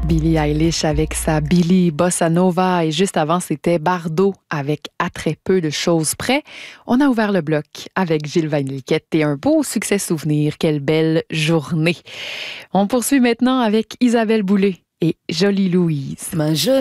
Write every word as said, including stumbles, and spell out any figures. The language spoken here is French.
Billie Eilish avec sa Billie Bossa Nova et juste avant, c'était Bardot avec À très peu de choses près. On a ouvert le bloc avec Gilles Van Liquette et un beau succès souvenir. Quelle belle journée. On poursuit maintenant avec Isabelle Boulay et Jolie Louise. Ma